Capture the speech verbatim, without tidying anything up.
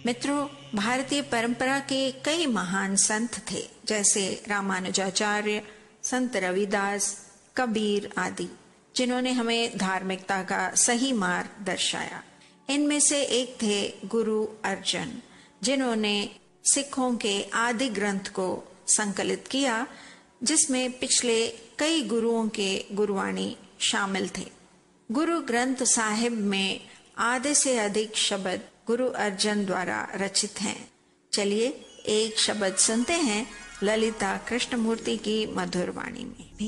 मित्रों, भारतीय परंपरा के कई महान संत थे, जैसे रामानुजाचार्य, संत रविदास, कबीर आदि, जिन्होंने हमें धार्मिकता का सही मार्ग दर्शाया। इनमें से एक थे गुरु अर्जन, जिन्होंने सिखों के आदि ग्रंथ को संकलित किया, जिसमें पिछले कई गुरुओं के गुरुवाणी शामिल थे। गुरु ग्रंथ साहिब में आधे से अधिक शब्द गुरु अर्जन द्वारा रचित हैं। चलिए एक शब्द सुनते हैं ललिता कृष्णमूर्ति की मधुर वाणी में।